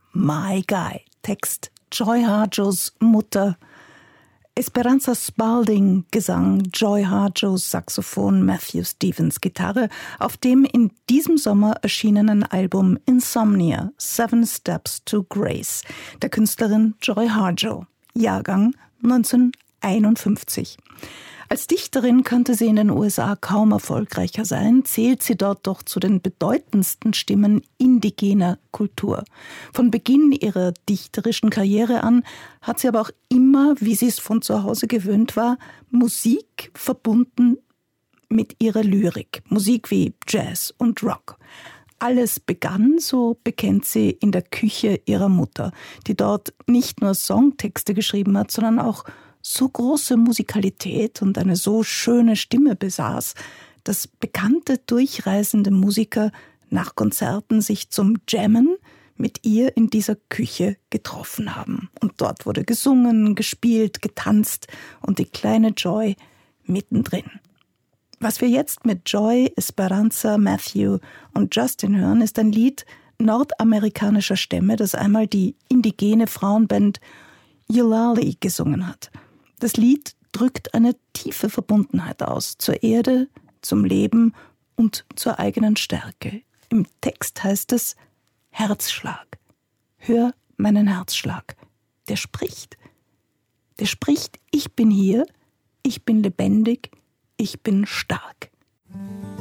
My Guy. Text Joy Harjos Mutter. Esperanza Spalding Gesang, Joy Harjos Saxophon, Matthew Stevens Gitarre auf dem in diesem Sommer erschienenen Album Insomnia, 7 Steps to Grace, der Künstlerin Joy Harjo, Jahrgang 1951. Als Dichterin könnte sie in den USA kaum erfolgreicher sein, zählt sie dort doch zu den bedeutendsten Stimmen indigener Kultur. Von Beginn ihrer dichterischen Karriere an hat sie aber auch immer, wie sie es von zu Hause gewöhnt war, Musik verbunden mit ihrer Lyrik. Musik wie Jazz und Rock. Alles begann, so bekennt sie, in der Küche ihrer Mutter, die dort nicht nur Songtexte geschrieben hat, sondern auch so große Musikalität und eine so schöne Stimme besaß, dass bekannte durchreisende Musiker nach Konzerten sich zum Jammen mit ihr in dieser Küche getroffen haben. Und dort wurde gesungen, gespielt, getanzt und die kleine Joy mittendrin. Was wir jetzt mit Joy, Esperanza, Matthew und Justin hören, ist ein Lied nordamerikanischer Stämme, das einmal die indigene Frauenband Eulalie gesungen hat. Das Lied drückt eine tiefe Verbundenheit aus zur Erde, zum Leben und zur eigenen Stärke. Im Text heißt es Herzschlag. Hör meinen Herzschlag. Der spricht. Der spricht, ich bin hier, ich bin lebendig, ich bin stark.